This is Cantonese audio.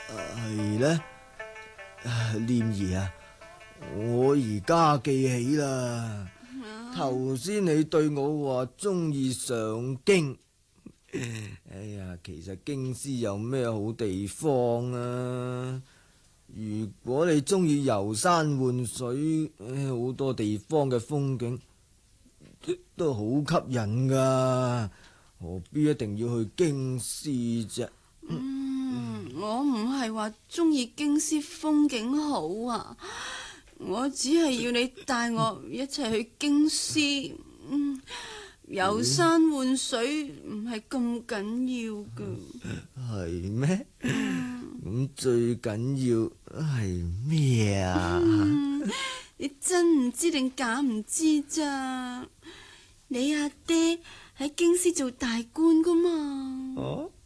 係呢？念兒啊，我而家記起啦。頭先你對我話中意上京，哎呀，其實京師有咩好地方啊？如果你中意遊山玩水，好多地方嘅風景都好吸引噶，何必一定要去京師啫？ 我唔係話中意京師風景好啊，我只係要你帶我一齊去京師。遊山玩水唔係咁緊要噶。 係咩？咁最緊要係咩啊？ 你真唔知定假唔知咋？你阿爹喺京師做大官噶嘛？ 哦。